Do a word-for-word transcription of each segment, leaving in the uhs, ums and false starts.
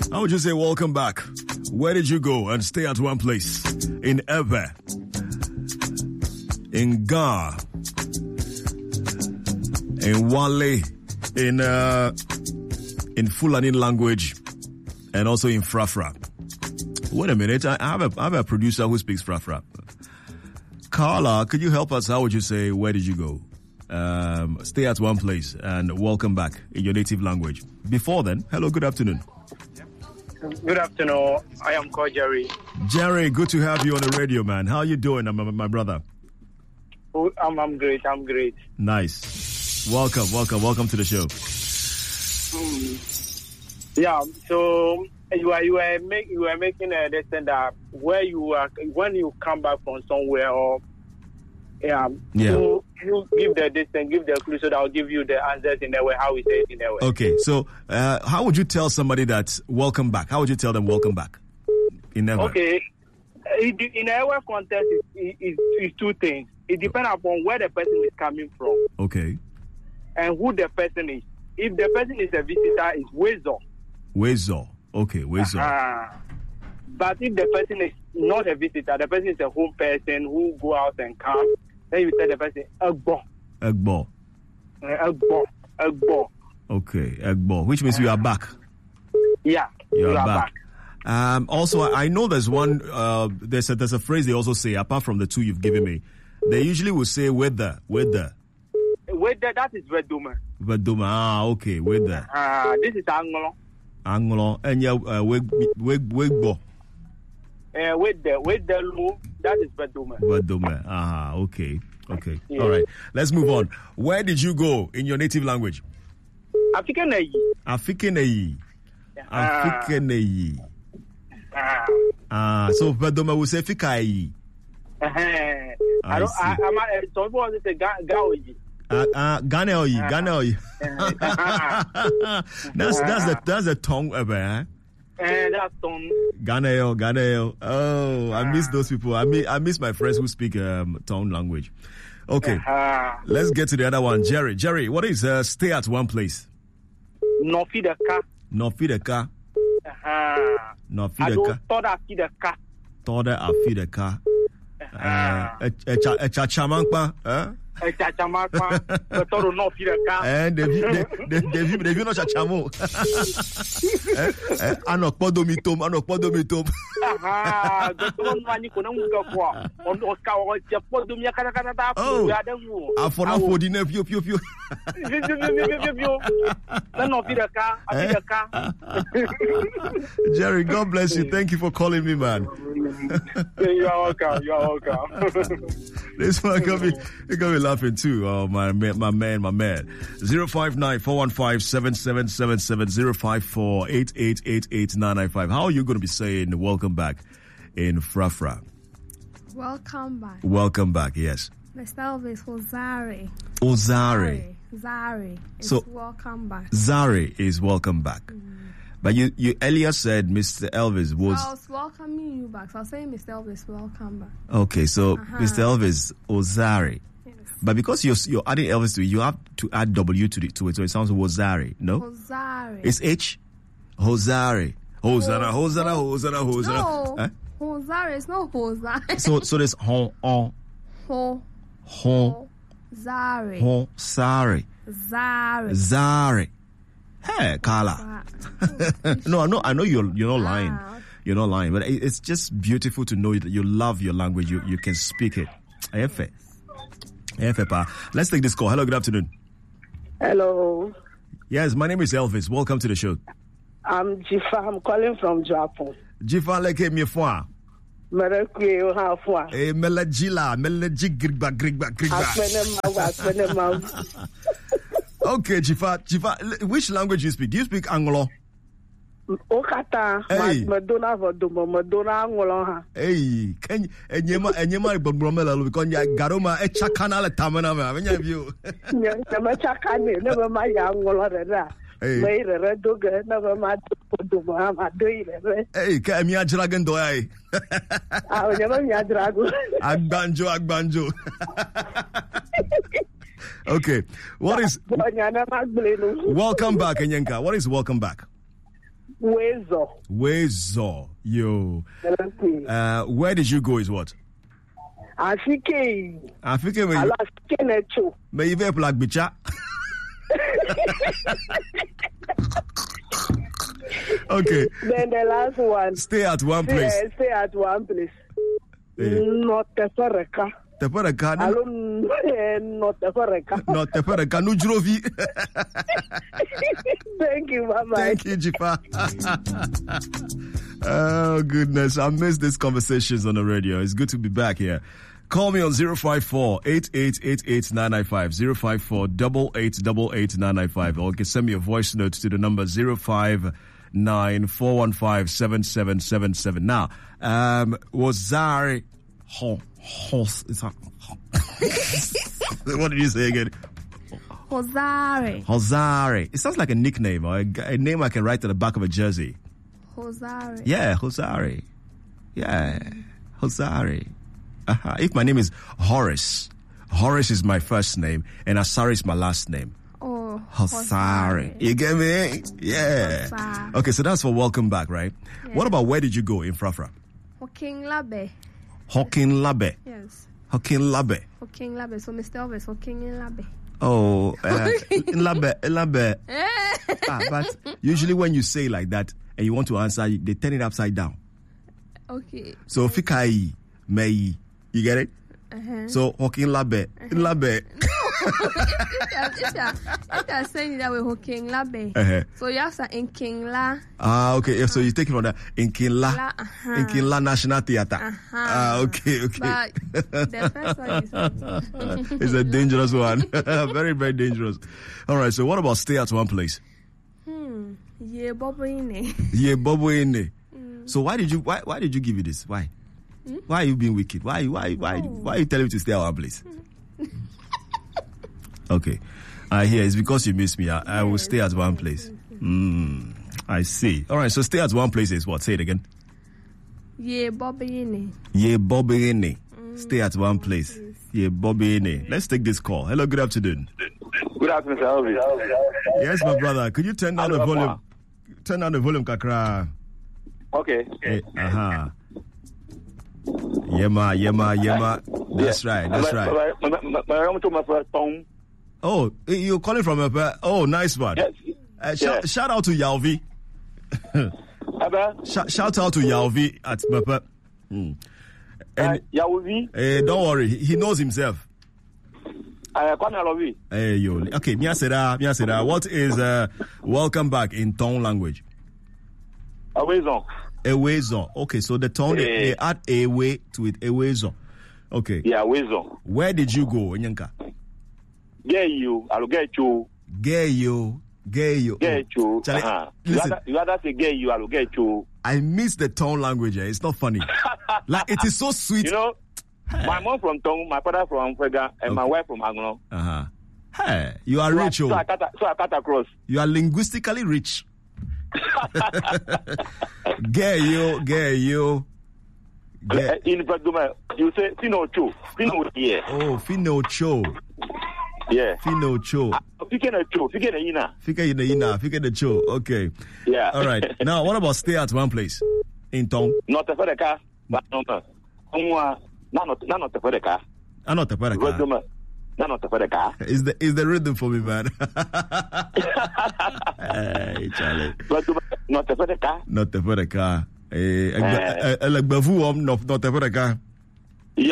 How would you say welcome back? Where did you go and stay at one place? In Ebe, in Ga, in Wale, in uh, in Fulani language, and also in Frafra. Wait a minute, I have a I have a producer who speaks Frafra. Carla, could you help us? How would you say where did you go? Um, stay at one place and welcome back in your native language. Before then, hello, good afternoon. Good afternoon. I am called Jerry. Jerry, good to have you on the radio, man. How are you doing, my, my brother? Oh, I'm, I'm great. I'm great. Nice. Welcome, welcome, welcome to the show. Mm. Yeah. So you are you are make you are making a lesson that where you are when you come back from somewhere or yeah, yeah. You, you give the distance, give the clue, so that I'll give you the answers in a way how we say it in a way. Okay, so uh, how would you tell somebody that welcome back? How would you tell them welcome back? In Ewe? Okay, in a Ewe context, is is is two things. It depends upon where the person is coming from. Okay. And who the person is. If the person is a visitor, it's Wezo. Wezo. Okay, Wezo. Uh-huh. But if the person is not a visitor, the person is a home person who go out and come. Then you tell the person, Egbo. Egbo. Egbo. Egbo. Okay, Egbo. Which means you are back. Yeah, you are, you are back. back. Um, also, I know there's one, uh, there's a, there's a phrase they also say, apart from the two you've given me. They usually will say, weather, weather. Weather, that is Weduma. Weduma, ah, okay, weather. Ah, uh, this is Anglo. Anglo. And yeah, uh, Wegbo. Uh, with the with the move, that is Baduma. Baduma. Ah, okay. Okay. Yeah. All right. Let's move on. Where did you go in your native language? Afrikaneyi. Afrikaneyi. Afrikaneyi. Ah. Ah, so Baduma will say Fikai. Uh-huh. I don't I I'm uh, so what is the Gaoyi. Uh, uh, Ghana oyi, Ghana oyi. That's that's the that's the tongue of it. And that's tongue. Ghana, Ghana. Oh, I miss those people. I miss I miss my friends who speak um, tongue language. Okay, uh-huh. Let's get to the other one. Jerry, Jerry, what is uh, stay at one place? No feed the car. No feed the car. Uh-huh. No feed the car. Toda feed the car. Toda a feed the car. Uh, a cha a cha chamankpa, huh? A cha chamankpa, but toda no feed the car. And they they they they they no cha chamo. Eh, ano podomitom, ano podomitom. Aha, don't mani ko na muga kwa. On o ka o je podomia kana kana ta ko ya den wo. Afona fodi na pio pio pio. Pio pio pio. No feed the car, I feed the car. Jerry, God bless you. Thank you for calling me, man. You are welcome. You are welcome. This one got me, it got me laughing too. Oh my man, my man, my man. Zero five nine four one five seven seven seven seven zero five four eight eight eight eight nine nine five. How are you going to be saying welcome back in Frafra? Welcome back. Welcome back. Yes. Mister Elvis Ozari. Ozari. Zari. So welcome back. Zari is welcome back. Mm. But you, you earlier said Mister Elvis was... I was welcoming you back. So I was saying Mister Elvis, welcome back. Okay, so uh-huh. Mister Elvis Ozari. Yes. But because you're you're adding Elvis to it, you have to add W to, the, to it. So it sounds Ozari, no? Ozari. It's H? Hozari. Hosana, Hosana, Hosana, Hosana. No. Huh? Hozari. It's not Hozari. So, so there's Hon, On. Ho. Ho. Zari. Ho. Sari. Zari. Zari. Hey, Carla. no, no, I know you're you're not lying. Ah. You're not lying, but it's just beautiful to know that you love your language. You you can speak it. Let's take this call. Hello, good afternoon. Hello. Yes, my name is Elvis. Welcome to the show. I'm Jifa. I'm calling from Japan. Jifa leke mi fwa. Merekwe o ha fwa. Eh, melajila, melaji grigba grigba grigba. Aswene ma, aswene ma. Okay, Jifa, Jifa, which language do you speak? Do you speak Anglo? Okata, hey. Madonna Voduma, Madonna Anglo. Hey, can you, and you might, and you might, but Bromella, because you Garoma, a chakana, Tamana, when you have you. Never chakani, never my Anglo, May the red dog, never my Duma, my day. Hey, can me a dragon do I? I will never be a dragon. Agbanjo, Agbanjo. Okay, what is welcome back, Enyenka? What is welcome back? Wezo. Wezo. Yo. Uh, where did you go is what? Afike. Afike me. Afike necho. Me you be plug bicha. Okay. Then the last one. Stay at one place. Stay, stay at one place. Hey. Not Tefereka. Tefereka. Not Tefereka. Not Tefereka. No Jrovi. Thank you, Mama. Thank you, Jipa. Oh, goodness. I missed these conversations on the radio. It's good to be back here. Call me on zero five four, eight eight eight eight, nine nine five, zero five four, eight eight eight eight, nine nine five, or you can send me a voice note to the number zero five nine four one five seven seven seven seven. Now, um, was Zari ho, hos, it's a, what did you say again? Hosari. Hosari. It sounds like a nickname or a, a name I can write to the back of a jersey. Hosari. Yeah, Hosari. Yeah, Hosari. Uh-huh. If my name is Horace, Horace is my first name, and Asari is my last name. Oh, Hosari. You get me? Yeah. Hosari. Okay, so that's for welcome back, right? Yeah. What about where did you go in Frafra? Hoking Labe. Hoking Labe. Yes. Hoking Labe. Hoking Labe. So Mister Elvis, Hoking Labe. Oh, uh, Labe, Labe. Ah, but usually when you say like that and you want to answer, they turn it upside down. Okay. So Fikai, Mei. You get it? Uh-huh. So, Hoking Labe. Uh-huh. Labe. If you're saying that we're Hoking Labe, uh-huh. so you have to in King La. Ah, okay. So you take it from that. In King La. La uh-huh. In King La National Theatre. Uh-huh. Ah, okay, okay. But the first one is it's a dangerous one. Very, very dangerous. All right, so what about stay at one place? Hmm. Yeah, Bobo Ine. Yeah, Bobo Ine. So why did you why why did you give you this? Why? Hmm? Why are you being wicked? Why why why oh. why are you telling me to stay at one place? Okay. I hear it's because you miss me. I, I will stay at one place. Mm, I see. All right, so stay at one place is what? Say it again. Yeah, Bobby Ine. Yeah, Bobby Ine. Stay at one place. Yeah, Bobby Ine. Let's take this call. Hello, good afternoon. Good afternoon, sir. Elvis. Yes, my brother. Could you turn down the volume? Turn down the volume, Kakra. Okay. Hey, uh-huh. Yema, yema, yema. That's yeah. right, that's right. Oh, you're calling from a... Oh, nice one. Yes. Uh, sh- yeah. Shout out to Yalvi. Sh- shout out to Yalvi at Papa. Mm. Uh, Yalvi? Uh, don't worry, he knows himself. Uh, hey, yo. Okay, Mia Seda, Mia Seda, what is uh, welcome back in Tong language? Awezon. Awezon. Okay, so the Tong, they, they add a way to it. Awezon. Okay. Yeah, Awezon. Where did you go, Nyanka? Get you, I'll get you. Get you, get you. Get you. Charlie, uh-huh. Listen, you rather say get you, I'll get you. I miss the Tong language. Eh? It's not funny. Like, it is so sweet. You know, my mom from Tong, my father from Fega, and okay. my wife from Agno. Uh-huh. Hey, you are so rich, I, oh. So I, cut, so I cut across. You are linguistically rich. Get you, get you. Get. In Verduma, you say Fino Cho. Fino here. Oh, Fino Cho. Yeah. Fino Cho. Fike na Cho. Fike na Ina. Fike na Ina. Fike na Cho. Okay. Yeah. All right. Now, what about stay at one place in Tong? Not for the car. But no, no. Not not for the car. I'm not for the car. Verduma. Not for the car. Is the is the rhythm for me, man? Hey, Charlie. Verduma. Not for the car. Not for the car. Eh, like Bavu, not not for the car. Yes.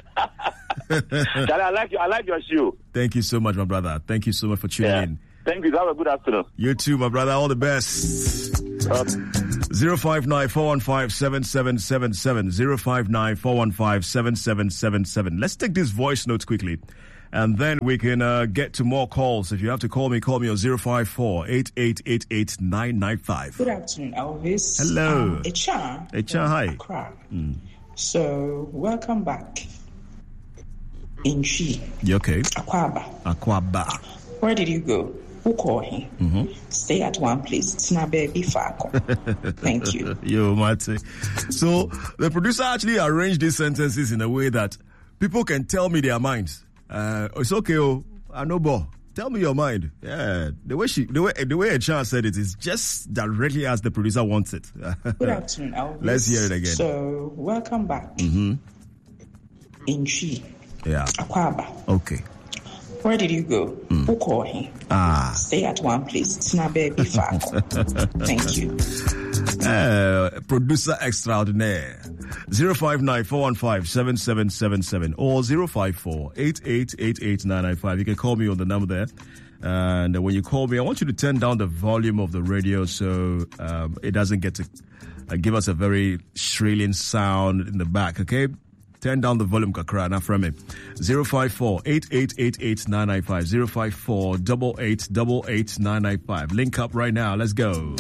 I like you. I like your show. Thank you so much, my brother. Thank you so much for tuning yeah. in. Thank you. Have a good afternoon. You too, my brother. All the best. Um, Zero five nine four one five seven seven seven seven. Zero five nine four one five seven seven seven seven. Let's take these voice notes quickly, and then we can uh, get to more calls. If you have to call me, call me on zero five four eight eight eight eight nine nine five. Good afternoon, Elvis. Hello. Um, Echa. Echa, hi. Accra. Mm. So, welcome back. In Chi. You okay? Akwaba. Akwaba. Where did you go? Who called him? Mm-hmm. Stay at one place. It's not baby Fako. Thank you. Yo, Mate. So, the producer actually arranged these sentences in a way that people can tell me their minds. Uh, it's okay, oh, I know, bo. Tell me your mind. Yeah, the way she, the way, the way a child said it is just directly as the producer wants it. Good afternoon, Elvis. Let's hear it again. So, welcome back. Mm-hmm. In Chi. Yeah. Akwaba. Okay. Where did you go? Mm. Who called him? Ah. Stay at one place. It's not baby far. Thank you. Uh, producer extraordinaire. zero five nine four one five seven seven seven seven or zero five four eight eight eight eight nine nine five. You can call me on the number there. And when you call me, I want you to turn down the volume of the radio so um, it doesn't get to uh, give us a very shrilling sound in the back, okay? Turn down the volume, kakra, na from me. zero five four eight eight eight eight nine nine five. zero five four eight eight eight eight nine nine five. Link up right now. Let's go.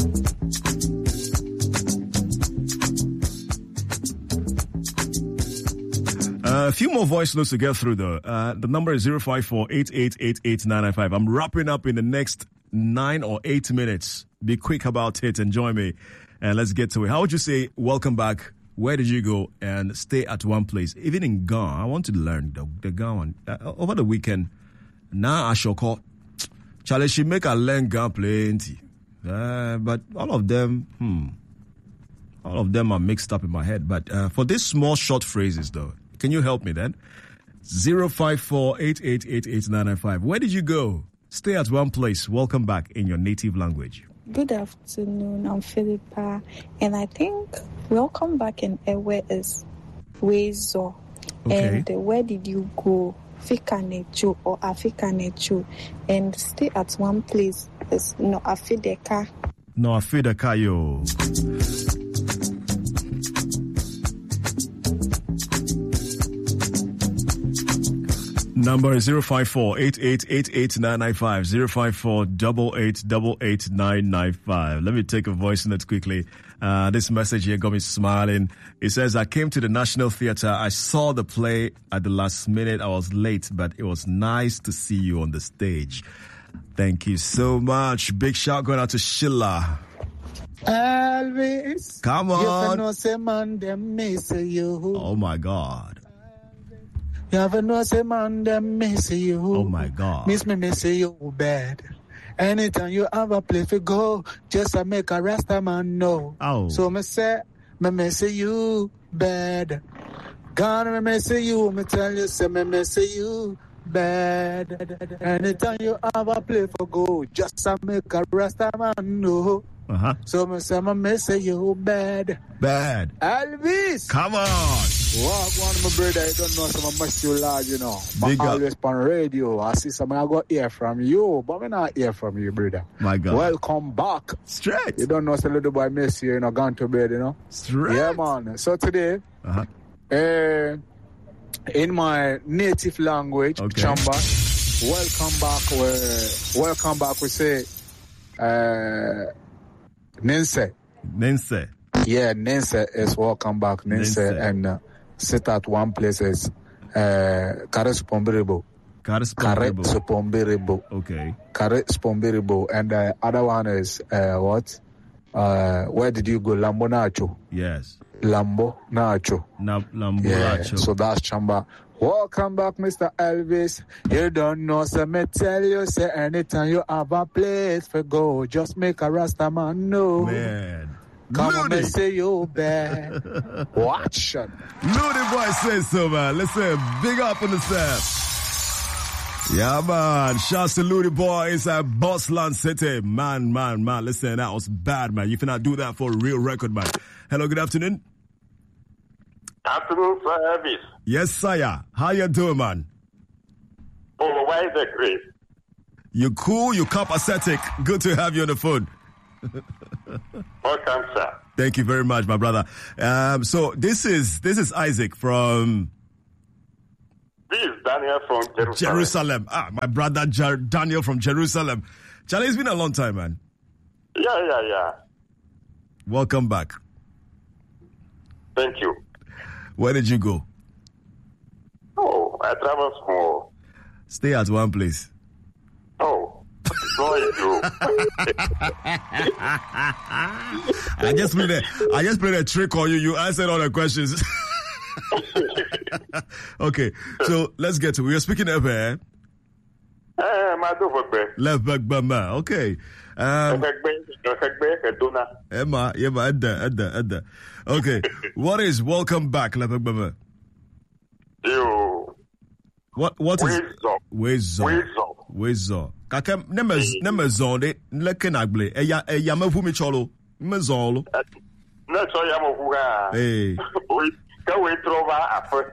Uh, a few more voice notes to get through, though. Uh, the number is zero five four eight eight eight eight nine nine five. I'm wrapping up in the next nine or eight minutes. Be quick about it and join me. And let's get to it. How would you say, welcome back? Where did you go? And stay at one place. Even in Ghana, I want to learn the, the Ghana one. Uh, over the weekend, now I shall call. Charlie, she make a learn Ghana plenty. Uh, but all of them, hmm. All of them are mixed up in my head. But uh, for these small short phrases, though, can you help me then? zero five four eight eight eight eight nine nine five. Where did you go? Stay at one place. Welcome back in your native language. Good afternoon. I'm Philippa. And I think welcome back in Ewe is Wezo. Okay. And uh, where did you go? Fikanecho or Afikanecho. And stay at one place is no Afideka. No Afideka, yo. Number is zero five four eight eight eight eight nine nine five. zero five four eight eight eight eight nine nine five. Let me take a voice note quickly. Uh, this message here got me smiling. It says, I came to the National Theatre. I saw the play at the last minute. I was late, but it was nice to see you on the stage. Thank you so much. Big shout going out to Sheila. Elvis. Come on. You know, say man, them miss you. Oh my God. You ever know, say man, them miss you. Oh my God. Miss me, miss you bad. Anytime you have a place to go, just to make a Rasta man know. Oh. So me say, me miss you bad. God, me miss you. Me tell you, say me miss you bad. Anytime you have a place to go, just to make a Rasta man know. Uh-huh. So me say, me miss you bad. Bad. Elvis. Come on. Walk one, my brother, you don't know some miss you large, you know. Big But up. always on radio. I see some I got hear from you, but I not hear from you, brother. My God. Welcome back. Straight. You don't know some little boy miss you, you know, gone to bed, you know. Straight. Yeah, man. So today, Uh-huh. uh, in my native language, Okay. Chamba, welcome back. We, welcome back, we say, uh, Nense. Nense. Yeah, Nense is welcome back. Nense, Nense. and uh, sit at one place is uh, Kare Spombiribo. Kare Kare Spombiribo. Spombiribo. Okay. Kare Spombiribo. And the other one is uh, what? Uh, where did you go? Lambo Nacho. Yes. Lambo Nacho. Na, Yeah, Lambulacho. so that's Chamba. Welcome back, Mister Elvis. You don't know, so me tell you, say anytime you have a place for go, just make a Rasta man know. Man. Come on, me Looney. say you bad. Watch it. Looney boy says so, man. Listen, big up on the set. Yeah, man. Shouts to Looney boy inside Bossland City. Man, man, man. Listen, that was bad, man. You cannot do that for a real record, man. Hello, good afternoon. Afternoon, Sir Elvis. Yes, sire. How you doing, man? Oh, why is that great? You cool, you copacetic. Good to have you on the phone. Welcome, sir. Thank you very much, my brother. Um, so this is this is Isaac from This is Daniel from Jerusalem. Jerusalem. Ah, my brother Jer- Daniel from Jerusalem. Charlie, it's been a long time, man. Yeah, yeah, yeah. Welcome back. Thank you. Where did you go? Oh, I travel small. Stay at one place. Oh, no, you. I just played a, I just played a trick on you. You answered all the questions. Okay, so let's get to it. We are speaking up here. Eh, my do Left back Bama. Okay. Um, Emma, yeah, but Edda, Edda, Edda. Okay. What is welcome back, Left back Bama? Yo. What what is Wezo? Wezo. Wezo. Kakem nemes nemes zonde lekenagble. Eya eya mevumi cholo. Mezolo. Na so ya mofuga. Hey. Can we trova after?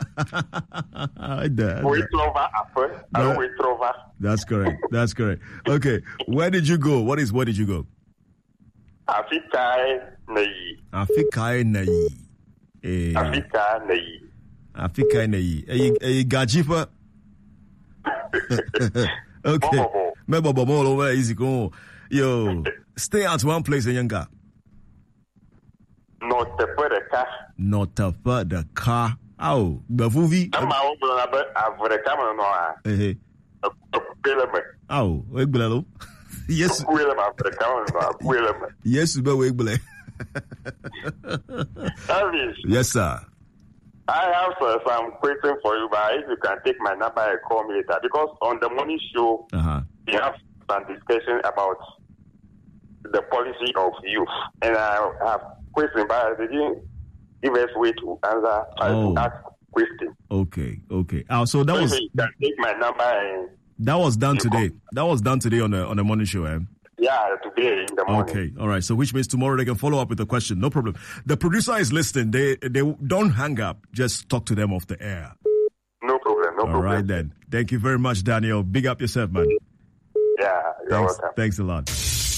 We trova after. And we trova. That's correct. That's correct. Okay. Where did you go? What is where did you go? Africa Nayi. Africa Nayi. Eh. Africa Nayi. Africa Nayi. Eh eh gajifa. Okay. Me bobo mo over easy go. Yo, stay at one place in Yanga. Not the car. Not the car. Oh, Bavuvi. I'm out of the camera. No, eh. Oh, Wigbelo. Yes, yes, but Wigbelo. Yes, sir. I have uh, some questions for you, but if you can take my number and call me later, because on the morning show, uh-huh. we have some discussion about the policy of youth, and I have questions, but they didn't give us way to answer. Oh. I ask questions. Okay, okay. Oh, so that so was. You can take my number and. That was done today. Call. That was done today on the on the morning show, eh? Yeah, today in the morning. Okay, all right. So which means tomorrow they can follow up with the question. No problem. The producer is listening. They they don't hang up. Just talk to them off the air. No problem. No all problem. All right then. Thank you very much, Daniel. Big up yourself, man. Yeah, you're thanks, welcome. Thanks a lot.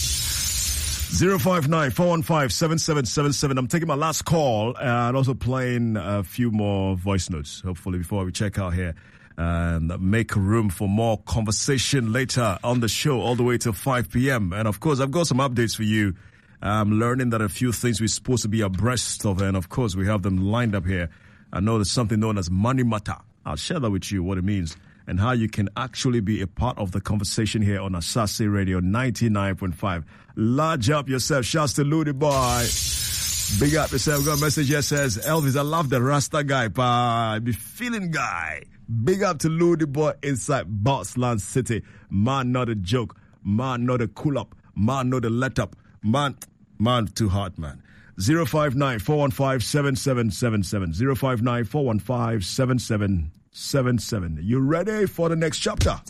zero five nine, four one five, seven seven seven seven. I'm taking my last call and also playing a few more voice notes, hopefully, before we check out here. And make room for more conversation later on the show all the way till five p.m. And of course, I've got some updates for you. I'm learning that a few things we're supposed to be abreast of, and of course, we have them lined up here. I know there's something known as money matter. I'll share that with you, what it means, and how you can actually be a part of the conversation here on Asase Radio ninety-nine point five. Large up yourself. Shouts to Ludi Boy. Big up yourself. Got a message here says, Elvis, I love the Rasta guy, pa. I be feeling guy. Big up to Ludi Boy inside Botsland City. Man, not a joke. Man, not a cool up. Man, not a let up. Man, man, too hard, man. zero five nine, four one five, seven seven seven seven. zero five nine, four one five, seven seven seven seven. You ready for the next chapter?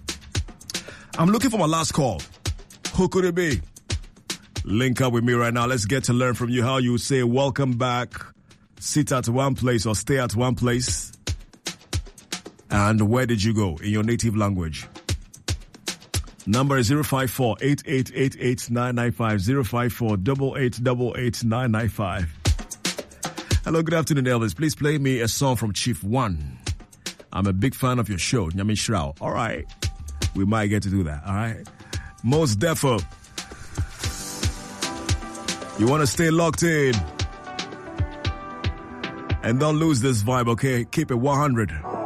I'm looking for my last call. Who could it be? Link up with me right now. Let's get to learn from you how you say welcome back, sit at one place or stay at one place. And where did you go in your native language? Number is zero five four, eight eight eight eight, nine nine five, zero five four, eight eight eight eight, nine nine five. Hello, good afternoon, Elvis. Please play me a song from Chief One. I'm a big fan of your show, Nyami Shrao. All right. We might get to do that, all right? Most defo. You want to stay locked in. And don't lose this vibe, okay? Keep it one hundred.